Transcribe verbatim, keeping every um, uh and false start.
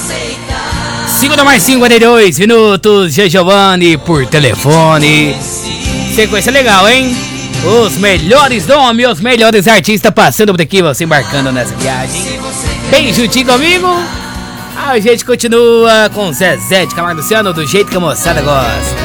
Segunda mais cinquenta e dois minutos, G. Giovanni por telefone. Sequência legal, hein? Os melhores nomes, os melhores artistas passando por aqui, você embarcando nessa viagem. Bem juntinho comigo. A gente continua com Zezé de Camargo Luciano, do jeito que a moçada gosta.